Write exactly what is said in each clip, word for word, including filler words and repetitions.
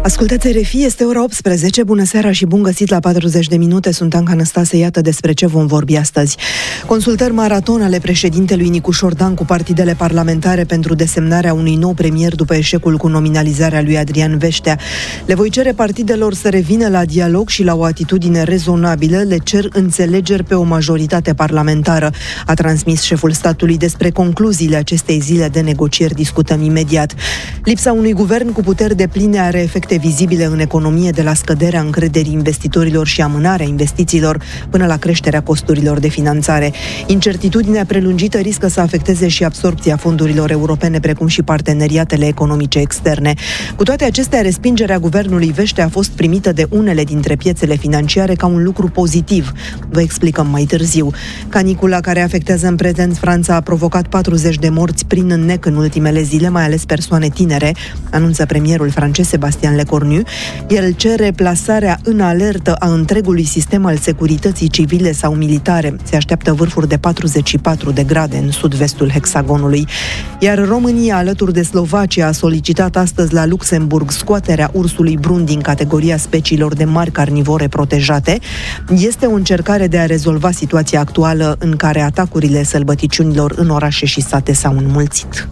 Ascultați R F I, este ora optsprezece, bună seara și bun găsit la patruzeci de minute, sunt Anca Năstase, iată despre ce vom vorbi astăzi. Consultări maraton ale președintelui Nicușor Dan cu partidele parlamentare pentru desemnarea unui nou premier după eșecul cu nominalizarea lui Adrian Veștea. Le voi cere partidelor să revină la dialog și la o atitudine rezonabilă, le cer înțelegeri pe o majoritate parlamentară, a transmis șeful statului. Despre concluziile acestei zile de negocieri discutăm imediat. Lipsa unui guvern cu puteri depline are efecte vizibile în economie, de la scăderea încrederii investitorilor și amânarea investițiilor până la creșterea costurilor de finanțare. Incertitudinea prelungită riscă să afecteze și absorbția fondurilor europene, precum și parteneriatele economice externe. Cu toate acestea, respingerea guvernului Veștea a fost primită de unele dintre piețele financiare ca un lucru pozitiv. Vă explicăm mai târziu. Canicula care afectează în prezent Franța a provocat patruzeci de morți prin înnec în ultimele zile, mai ales persoane tinere, anunță premierul francez Sébastien Lecornu. El cere plasarea în alertă a întregului sistem al securității civile sau militare. Se așteaptă vârfuri de patruzeci și patru de grade în sud-vestul hexagonului. Iar România, alături de Slovacia, a solicitat astăzi la Luxemburg scoaterea ursului brun din categoria speciilor de mari carnivore protejate. Este o încercare de a rezolva situația actuală în care atacurile sălbăticiunilor în orașe și sate s-au înmulțit.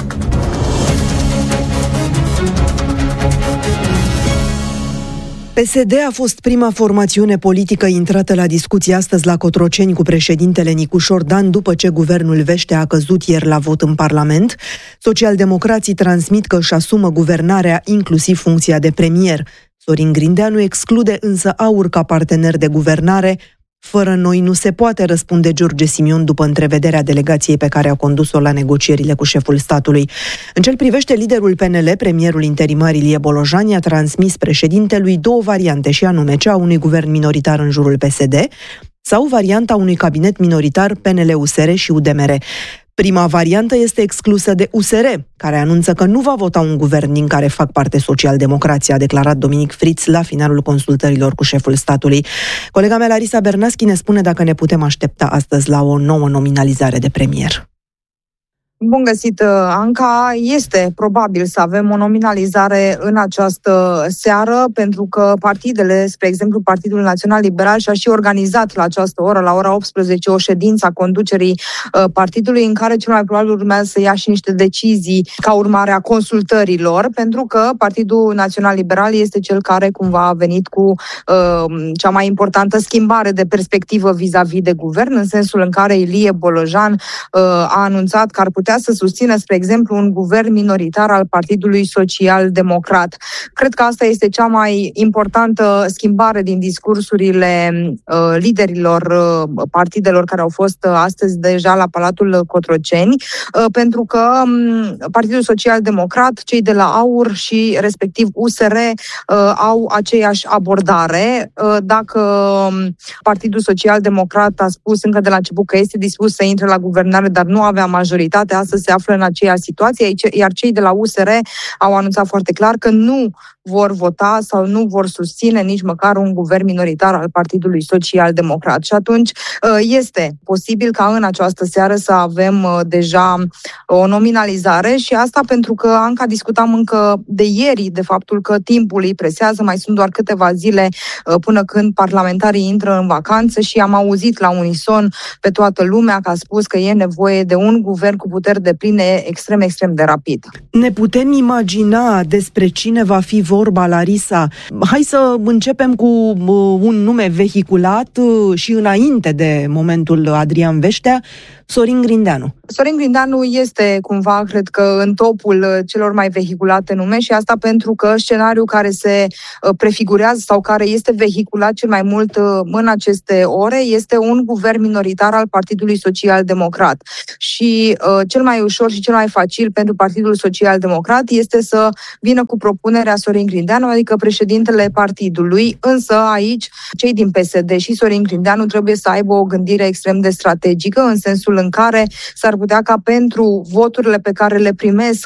P S D a fost prima formațiune politică intrată la discuție astăzi la Cotroceni cu președintele Nicușor Dan după ce guvernul Veștea a căzut ieri la vot în Parlament. Socialdemocrații transmit că își asumă guvernarea, inclusiv funcția de premier. Sorin Grindeanu exclude însă AUR ca partener de guvernare. Fără noi nu se poate, răspunde George Simion după întrevederea delegației pe care a condus-o la negocierile cu șeful statului. În ce privește liderul P N L, premierul interimar Ilie Bolojani a transmis președintelui două variante, și anume cea a unui guvern minoritar în jurul P S D sau varianta unui cabinet minoritar P N L U S R și U D M R. Prima variantă este exclusă de U S R, care anunță că nu va vota un guvern din care fac parte socialdemocrații, a declarat Dominic Fritz la finalul consultărilor cu șeful statului. Colega mea, Larisa Bernaschi, ne spune dacă ne putem aștepta astăzi la o nouă nominalizare de premier. Bun găsit, Anca. Este probabil să avem o nominalizare în această seară, pentru că partidele, spre exemplu Partidul Național Liberal, și-a și organizat la această oră, la ora optsprezece, o ședință a conducerii partidului în care cel mai probabil urmează să ia și niște decizii ca urmare a consultărilor, pentru că Partidul Național Liberal este cel care cumva a venit cu uh, cea mai importantă schimbare de perspectivă vis-a-vis de guvern, în sensul în care Ilie Bolojan uh, a anunțat că ar putea să susțină, spre exemplu, un guvern minoritar al Partidului Social-Democrat. Cred că asta este cea mai importantă schimbare din discursurile uh, liderilor uh, partidelor care au fost uh, astăzi deja la Palatul Cotroceni, uh, pentru că um, Partidul Social-Democrat, cei de la AUR și respectiv U S R uh, au aceeași abordare. Uh, dacă um, Partidul Social-Democrat a spus încă de la început că este dispus să intre la guvernare, dar nu avea majoritate, astăzi se află în aceeași situație, iar cei de la U S R au anunțat foarte clar că nu vor vota sau nu vor susține nici măcar un guvern minoritar al Partidului Social-Democrat. Și atunci este posibil ca în această seară să avem deja o nominalizare, și asta pentru că, Anca, discutam încă de ieri de faptul că timpul îi presează, mai sunt doar câteva zile până când parlamentarii intră în vacanță, și am auzit la unison pe toată lumea că a spus că e nevoie de un guvern cu puteri depline extrem, extrem de rapid. Ne putem imagina despre cine va fi vorba, Larisa? Hai să începem cu un nume vehiculat și înainte de momentul Adrian Veștea, Sorin Grindeanu. Sorin Grindeanu este cumva, cred că, în topul celor mai vehiculate nume, și asta pentru că scenariul care se prefigurează sau care este vehiculat cel mai mult în aceste ore este un guvern minoritar al Partidului Social-Democrat. Și uh, cel mai ușor și cel mai facil pentru Partidul Social-Democrat este să vină cu propunerea Sorin Grindeanu, adică președintele partidului, însă aici cei din P S D și Sorin Grindeanu trebuie să aibă o gândire extrem de strategică, în sensul în care s-ar putea ca pentru voturile pe care le primesc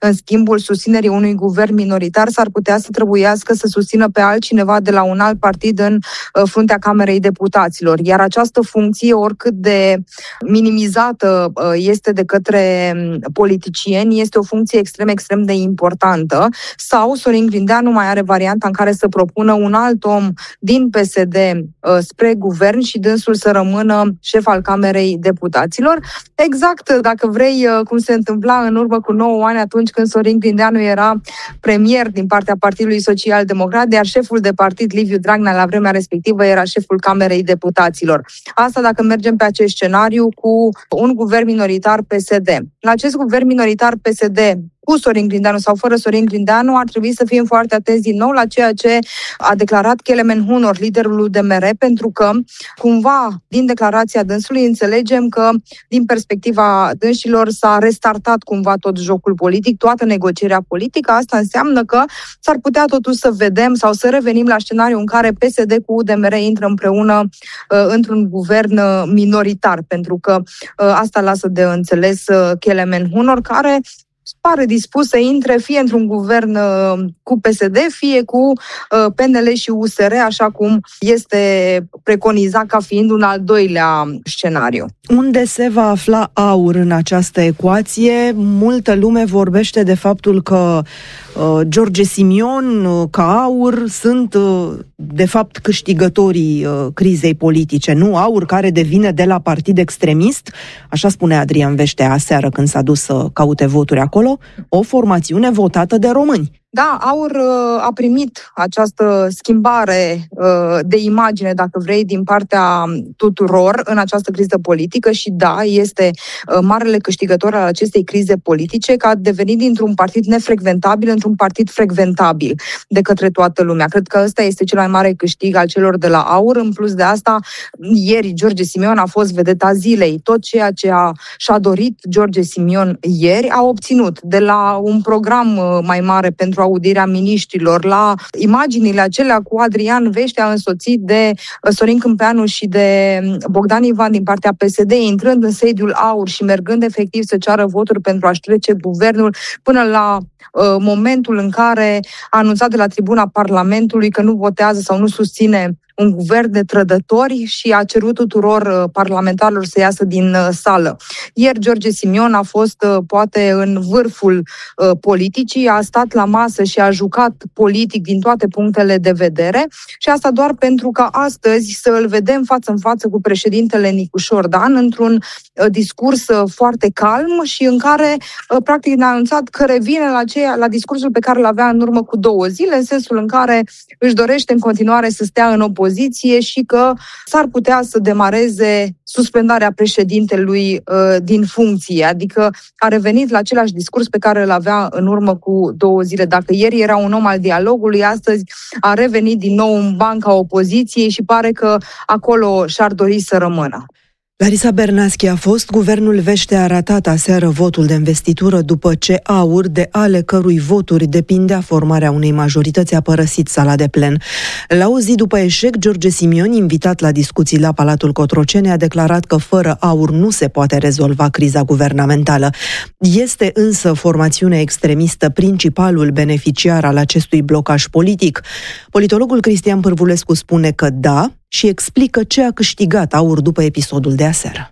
în schimbul susținerii unui guvern minoritar, s-ar putea să trebuiască să susțină pe altcineva de la un alt partid în fruntea Camerei Deputaților. Iar această funcție, oricât de minimizată este de către politicieni, este o funcție extrem, extrem de importantă. Sau Sorin Grindeanu mai are varianta în care să propună un alt om din P S D spre guvern și dânsul să rămână șef al Camerei Deputaților. Exact, dacă vrei, cum se întâmpla în urmă cu nouă ani, atunci când Sorin Grindeanu era premier din partea Partidului Social Democrat, iar șeful de partid, Liviu Dragnea, la vremea respectivă era șeful Camerei Deputaților. Asta dacă mergem pe acest scenariu cu un guvern minoritar P S D. La acest guvern minoritar P S D, cu Sorin Grindeanu sau fără Sorin Grindeanu, ar trebui să fim foarte atenți din nou la ceea ce a declarat Kelemen Hunor, liderul U D M R, pentru că, cumva, din declarația dânsului, înțelegem că, din perspectiva dânșilor, s-a restartat cumva tot jocul politic, toată negocierea politică. Asta înseamnă că s-ar putea totuși să vedem sau să revenim la scenariul în care P S D cu U D M R intră împreună uh, într-un guvern uh, minoritar, pentru că uh, asta lasă de înțeles uh, Kelemen Hunor, care pare dispus să intre fie într-un guvern uh, cu P S D, fie cu uh, P N L și U S R, așa cum este preconizat ca fiind un al doilea scenariu. Unde se va afla AUR în această ecuație? Multă lume vorbește de faptul că uh, George Simion, uh, ca AUR, sunt uh, de fapt câștigătorii uh, crizei politice. Nu AUR, care devine de la partid extremist, așa spune Adrian Veștea aseară când s-a dus să caute voturi acolo, o formațiune votată de români. Da, AUR a primit această schimbare de imagine, dacă vrei, din partea tuturor în această criză politică și da, este marele câștigător al acestei crize politice, că a devenit dintr-un partid nefrecventabil într-un partid frecventabil de către toată lumea. Cred că ăsta este cel mai mare câștig al celor de la AUR. În plus de asta, ieri George Simion a fost vedeta zilei. Tot ceea ce a, și-a dorit George Simion ieri a obținut, de la un program mai mare pentru audirea miniștrilor, la imaginile acelea cu Adrian Veștea însoțit de Sorin Câmpeanu și de Bogdan Ivan din partea P S D, intrând în sediul AUR și mergând efectiv să ceară voturi pentru a-și trece guvernul, până la uh, momentul în care a anunțat de la tribuna Parlamentului că nu votează sau nu susține un guvern de trădători și a cerut tuturor uh, parlamentarilor să iasă din uh, sală. Ieri George Simion a fost uh, poate în vârful uh, politicii, a stat la masă și a jucat politic din toate punctele de vedere și asta doar pentru că astăzi să îl vedem față în față cu președintele Nicu Șordan într-un uh, discurs uh, foarte calm și în care uh, practic ne-a anunțat că revine la, ceea, la discursul pe care îl avea în urmă cu două zile, în sensul în care își dorește în continuare să stea în opoziție poziție și că s-ar putea să demareze suspendarea președintelui uh, din funcție. Adică a revenit la același discurs pe care îl avea în urmă cu două zile. Dacă ieri era un om al dialogului, astăzi a revenit din nou în banca opoziției și pare că acolo și-ar dori să rămână. Larisa Bernaschi, a fost guvernul Veștea a ratat aseară votul de investitură după ce AUR, de ale cărui voturi depindea formarea unei majorități, a părăsit sala de plen. La o zi după eșec, George Simion, invitat la discuții la Palatul Cotroceni, a declarat că fără AUR nu se poate rezolva criza guvernamentală. Este însă formațiunea extremistă principalul beneficiar al acestui blocaj politic? Politologul Cristian Pârvulescu spune că da și explică ce a câștigat AUR după episodul de aseară.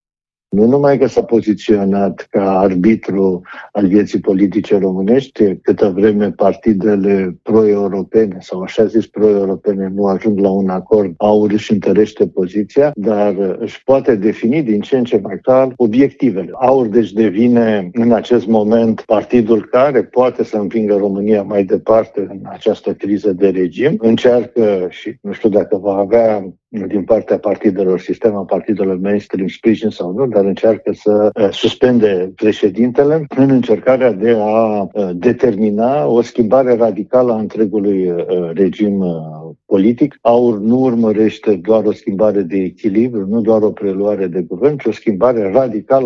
Nu numai că s-a poziționat ca arbitru al vieții politice românești, câtă vreme partidele pro-europene sau așa zis pro-europene nu ajung la un acord, AUR își întărește poziția, dar își poate defini din ce în ce mai clar obiectivele. AUR deci devine în acest moment partidul care poate să împingă România mai departe în această criză de regim. Încearcă și nu știu dacă va avea din partea partidelor, sistema partidelor mainstream sprijin sau nu, dar încearcă să uh, suspende președintele în încercarea de a uh, determina o schimbare radicală a întregului uh, regim uh, politic. AUR nu urmărește doar o schimbare de echilibru, nu doar o preluare de guvern, ci o schimbare radicală a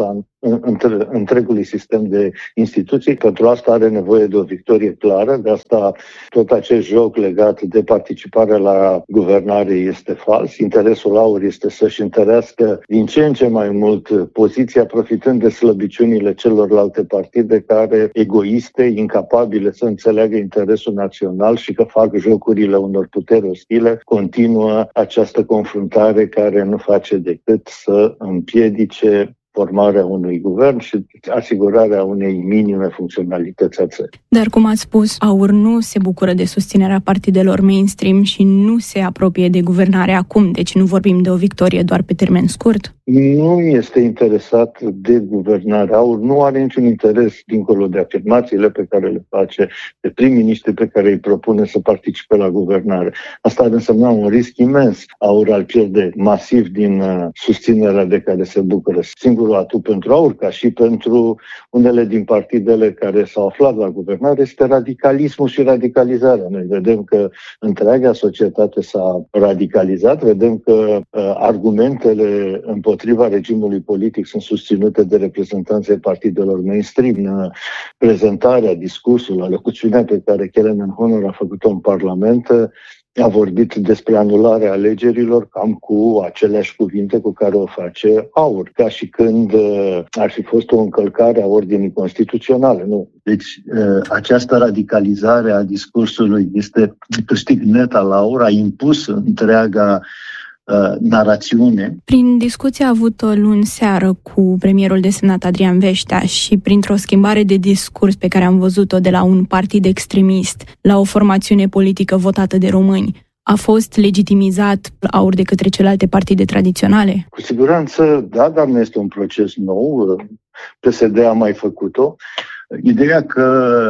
între, întregului sistem de instituții. Pentru asta are nevoie de o victorie clară, de asta tot acest joc legat de participarea la guvernare este fals. Interesul AUR este să-și întărească din ce în ce mai mult poziția, profitând de slăbiciunile celorlalte partide care, egoiste, incapabile să înțeleagă interesul național și că fac jocurile unor puteri ostile, continuă această confruntare care nu face decât să împiedice formarea unui guvern și asigurarea unei minime funcționalități a țării. Dar, cum ați spus, AUR nu se bucură de susținerea partidelor mainstream și nu se apropie de guvernare acum, deci nu vorbim de o victorie doar pe termen scurt? Nu este interesat de guvernare. AUR nu are niciun interes, dincolo de afirmațiile pe care le face, de prim-miniștri pe care îi propune să participe la guvernare. Asta ar însemna un risc imens. AUR ar pierde masiv din uh, susținerea de care se bucură. Singurul atu pentru AUR, ca și pentru unele din partidele care s-au aflat la guvernare, este radicalismul și radicalizarea. Noi vedem că întreaga societate s-a radicalizat, vedem că uh, argumentele împotriva regimului politic sunt susținute de reprezentanții partidelor mainstream. Prezentarea, discursul, alocuțiunea pe care Kelemen Honor a făcut-o în Parlament a vorbit despre anularea alegerilor cam cu aceleași cuvinte cu care o face AUR, ca și când uh, ar fi fost o încălcare a ordinii constituționale. Nu. Deci uh, această radicalizare a discursului este câștig net al AUR, a impus întreaga Uh, narațiune. Prin discuția avută luni seară cu premierul desemnat Adrian Veștea și printr-o schimbare de discurs pe care am văzut-o de la un partid extremist la o formațiune politică votată de români, a fost legitimizat AUR de către celelalte partide tradiționale? Cu siguranță, da, dar nu este un proces nou. P S D a mai făcut-o. Ideea că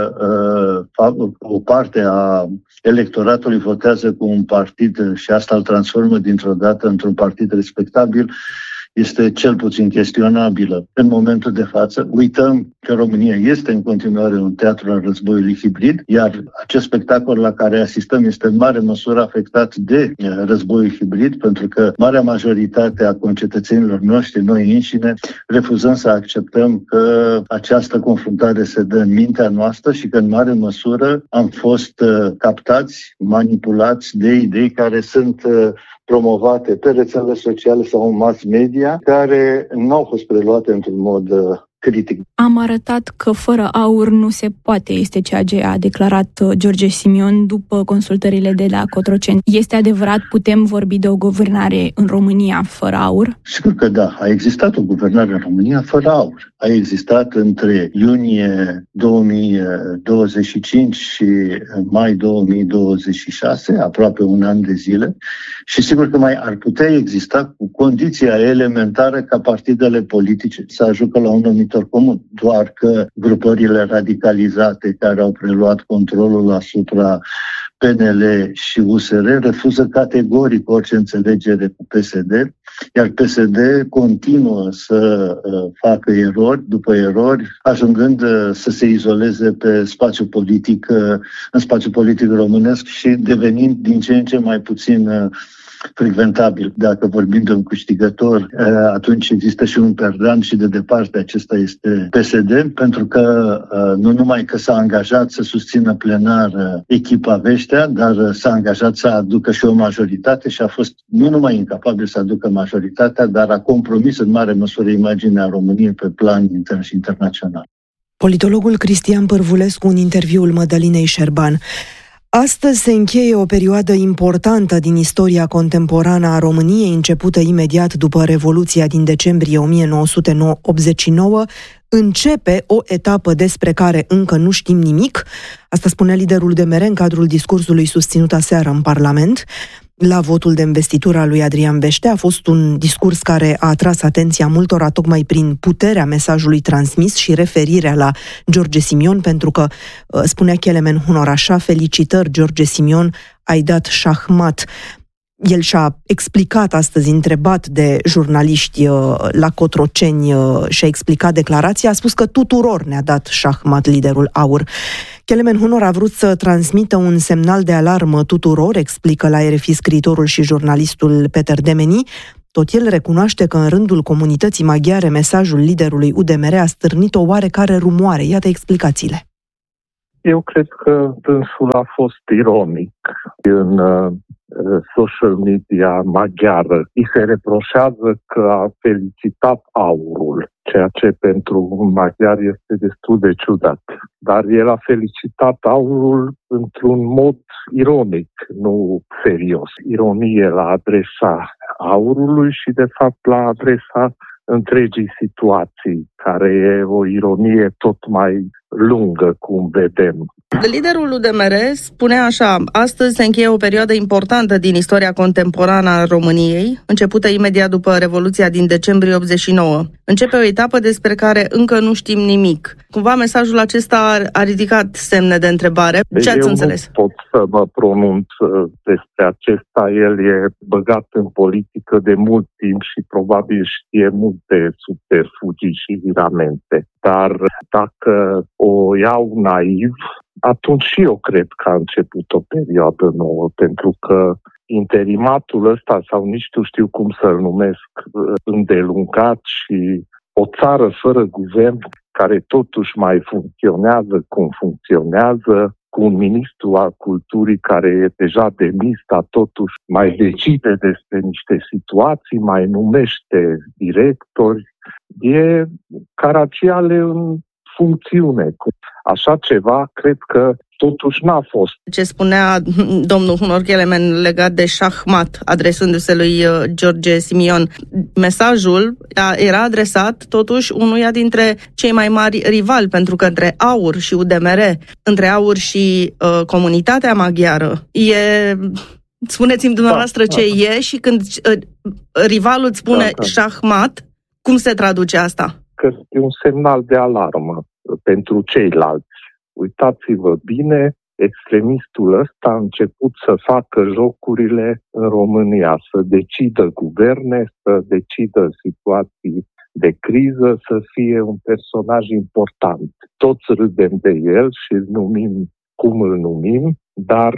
uh, o parte a electoratului votează cu un partid și asta îl transformă dintr-o dată într-un partid respectabil este cel puțin chestionabilă. În momentul de față, uităm că România este în continuare un teatru al războiului hibrid, iar acest spectacol la care asistăm este în mare măsură afectat de războiul hibrid, pentru că marea majoritate a concetățenilor noștri, noi înșine, refuzăm să acceptăm că această confruntare se dă în mintea noastră și că în mare măsură am fost captați, manipulați de idei care sunt promovate pe rețelele sociale sau în mass media, care nu au fost preluate într-un mod uh, critic. Am arătat că fără AUR nu se poate, este ceea ce a declarat George Simion după consultările de la Cotroceni. Este adevărat, putem vorbi de o guvernare în România fără AUR? Sigur că da, a existat o guvernare în România fără AUR. A existat între iunie două mii douăzeci și cinci și mai două mii douăzeci și șase, aproape un an de zile, și sigur că mai ar putea exista cu condiția elementară ca partidele politice să ajungă la un numitor comun. Doar că grupările radicalizate care au preluat controlul asupra P N L și U S R refuză categoric orice înțelegere cu P S D, iar P S D continuă să uh, facă erori după erori, ajungând uh, să se izoleze pe spațiul politic, uh, în spațiul politic românesc și devenind din ce în ce mai puțin uh, frecventabil. Dacă vorbim de un câștigător, atunci există și un perdant și de departe acesta este P S D, pentru că nu numai că s-a angajat să susțină plenar echipa Veștea, dar s-a angajat să aducă și o majoritate și a fost nu numai incapabil să aducă majoritatea, dar a compromis în mare măsură imaginea României pe plan intern și internațional. Politologul Cristian Pârvulescu în interviul Mădălinei Șerban. Astăzi se încheie o perioadă importantă din istoria contemporană a României, începută imediat după Revoluția din decembrie o mie nouă sute optzeci și nouă. Începe o etapă despre care încă nu știm nimic. Asta spune liderul D M R în cadrul discursului susținut aseară în Parlament. La votul de investitură a lui Adrian Veștea a fost un discurs care a atras atenția multora tocmai prin puterea mesajului transmis și referirea la George Simion, pentru că, spunea Kelemen Honor așa, felicitări George Simion, ai dat șahmat. El și-a explicat astăzi, întrebat de jurnaliști la Cotroceni, și-a explicat declarația, a spus că tuturor ne-a dat șahmat liderul AUR. Kelemen Honor a vrut să transmită un semnal de alarmă tuturor, explică la R F I scriitorul și jurnalistul Peter Demeni. Tot el recunoaște că în rândul comunității maghiare mesajul liderului U D M R a stârnit o oarecare rumoare. Iată explicațiile. Eu cred că dânsul a fost ironic în uh, social media maghiară. Îi se reproșează că a felicitat aurul, ceea ce pentru un maghiar este destul de ciudat. Dar el a felicitat aurul într-un mod ironic, nu serios. Ironie la adresa aurului și, de fapt, la adresa întregii situații, care e o ironie tot mai lungă, cum vedem. Liderul U D M R spunea așa: astăzi se încheie o perioadă importantă din istoria contemporană a României, începută imediat după Revoluția din decembrie optzeci și nouă. Începe o etapă despre care încă nu știm nimic. Cumva mesajul acesta a ridicat semne de întrebare. Ce ați Eu înțeles? nu pot să mă pronunț despre acesta. El e băgat în politică de mult timp și probabil știe multe subterfugii și viramente. Dar dacă o iau naiv, atunci și eu cred că a început o perioadă nouă, pentru că interimatul ăsta, sau nici nu știu cum să-l numesc, îndelungat și o țară fără guvern, care totuși mai funcționează cum funcționează, cu un ministru al culturii care e deja demis, dar totuși mai decide despre niște situații, mai numește directori, e Caragiale în funcțiune. Așa ceva, cred că totuși n-a fost. Ce spunea domnul Hunor Kelemen legat de șahmat, adresându-se lui George Simion, mesajul era adresat totuși unuia dintre cei mai mari rivali, pentru că între AUR și U D M R, între AUR și uh, comunitatea maghiară, e... Spuneți-mi dumneavoastră da, ce da. e și când uh, rivalul îți spune da, da. șahmat, cum se traduce asta? Că e un semnal de alarmă pentru ceilalți. Uitați-vă bine, extremistul ăsta a început să facă jocurile în România, să decidă guverne, să decidă situații de criză, să fie un personaj important. Toți râdem de el și îl numim cum îl numim, dar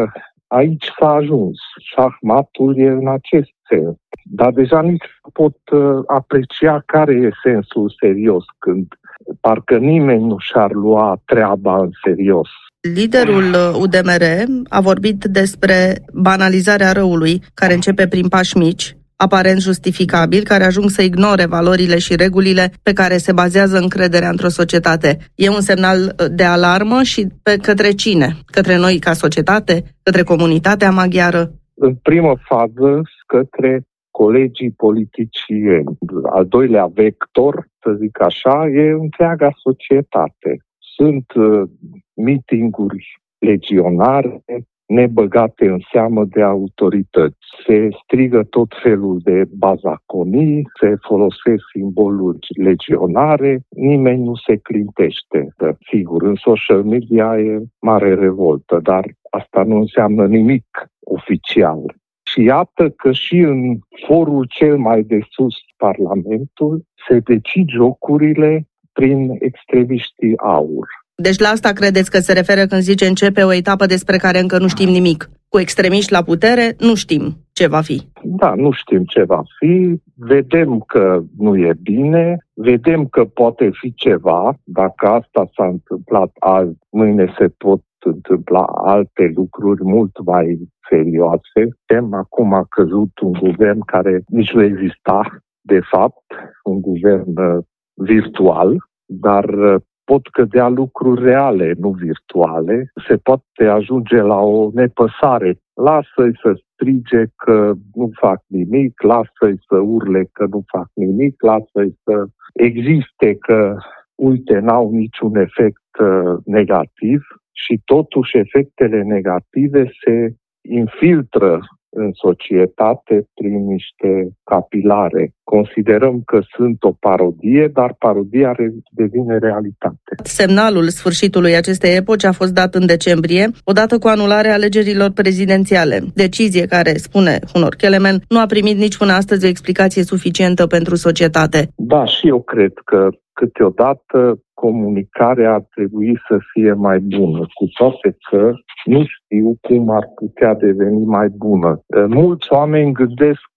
aici s-a ajuns. Șahmatul e în acest sens. Dar deja nici nu pot aprecia care e sensul serios, când parcă nimeni nu și-ar lua treaba în serios. Liderul U D M R a vorbit despre banalizarea răului, care începe prin pași mici, aparent justificabil, care ajung să ignore valorile și regulile pe care se bazează încrederea într-o societate. E un semnal de alarmă și pe către cine? Către noi ca societate? Către comunitatea maghiară? În primă fază, către colegii politicieni. Al doilea vector, să zic așa, e întreaga societate. Sunt uh, mitinguri legionare, nebăgate în seamă de autorități. Se strigă tot felul de bazaconii, se folosesc simboluri legionare, nimeni nu se clintește. Sigur, în social media e mare revoltă, dar asta nu înseamnă nimic oficial. Și iată că și în forul cel mai de sus, Parlamentul, se decid jocurile prin extremiștii AUR. Deci la asta credeți că se referă când zice începe o etapă despre care încă nu știm nimic? Cu extremiști la putere, nu știm ce va fi. Da, nu știm ce va fi, vedem că nu e bine, vedem că poate fi ceva, dacă asta s-a întâmplat azi, mâine se pot întâmpla alte lucruri mult mai serioase. Vedem, acum a căzut un guvern care nici nu exista, de fapt, un guvern uh, virtual, dar uh, pot cădea lucruri reale, nu virtuale. Se poate ajunge la o nepăsare. Lasă-i să strige că nu fac nimic, lasă-i să urle că nu fac nimic, lasă-i să existe că, uite, n-au niciun efect uh, negativ și totuși efectele negative se infiltră în societate prin niște capilare. Considerăm că sunt o parodie, dar parodia devine realitate. Semnalul sfârșitului acestei epoci a fost dat în decembrie, odată cu anularea alegerilor prezidențiale. Decizie care, spune Hunor Kelemen, nu a primit nici până astăzi o explicație suficientă pentru societate. Da, și eu cred că câteodată comunicarea ar trebui să fie mai bună, cu toate că nu știu cum ar putea deveni mai bună. Mulți oameni gândesc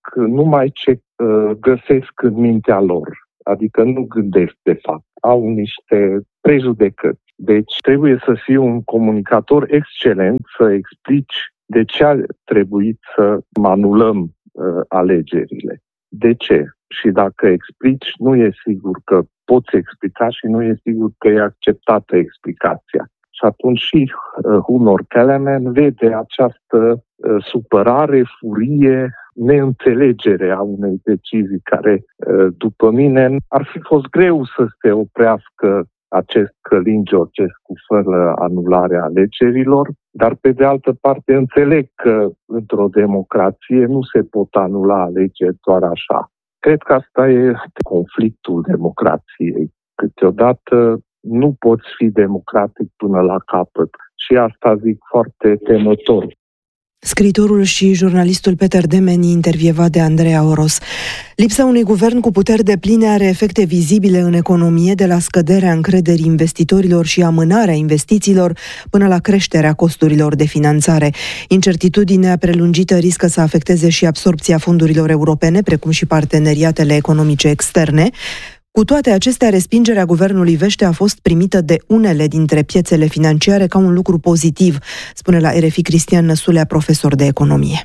numai ce uh, găsesc în mintea lor, adică nu gândesc de fapt, au niște prejudecăți. Deci trebuie să fii un comunicator excelent, să explici de ce a trebuit să anulăm uh, alegerile. De ce? Și dacă explici, nu e sigur că poți explica și nu e sigur că e acceptată explicația. Și atunci și uh, Hunor Kelemen vede această uh, supărare, furie, neînțelegere a unei decizii care, uh, după mine, ar fi fost greu să se oprească acest Călin Georgescu fără anularea alegerilor, dar pe de altă parte înțeleg că într-o democrație nu se pot anula alegeri doar așa. Cred că asta e conflictul democrației. Câteodată nu poți fi democratic până la capăt și asta zic foarte temător. Scriitorul și jurnalistul Peter Demeni, intervievat de Andreea Oros. Lipsa unui guvern cu puteri depline are efecte vizibile în economie, de la scăderea încrederii investitorilor și amânarea investițiilor până la creșterea costurilor de finanțare. Incertitudinea prelungită riscă să afecteze și absorbția fondurilor europene, precum și parteneriatele economice externe. Cu toate acestea, respingerea guvernului Vește a fost primită de unele dintre piețele financiare ca un lucru pozitiv, spune la R F I Cristian Năsulea, profesor de economie.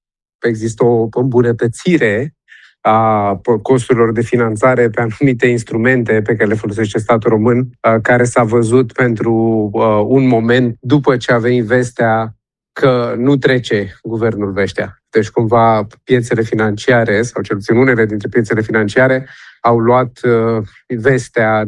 Există o îmbunătățire a costurilor de finanțare pe anumite instrumente pe care le folosește statul român, care s-a văzut pentru un moment după ce a venit vestea că nu trece guvernul Veștea. Deci cumva piețele financiare, sau cel puțin unele dintre piețele financiare, au luat uh, vestea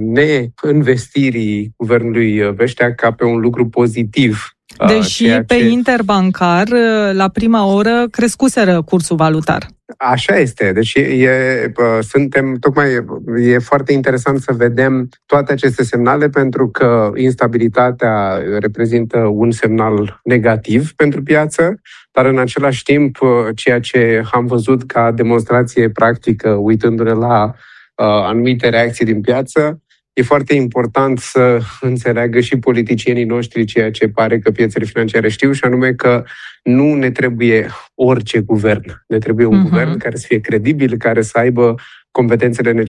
neinvestirii guvernului Veștea ca pe un lucru pozitiv. Deși uh, pe ce... interbancar, la prima oră, crescuseră cursul valutar. Așa este. Deci e, e, suntem, tocmai e foarte interesant să vedem toate aceste semnale, pentru că instabilitatea reprezintă un semnal negativ pentru piață, dar în același timp ceea ce am văzut ca demonstrație practică, uitându-ne la uh, anumite reacții din piață, e foarte important să înțeleagă și politicienii noștri ceea ce pare că piețele financiare știu, și anume că nu ne trebuie orice guvern. Ne trebuie un uh-huh. guvern care să fie credibil, care să aibă competențele necesare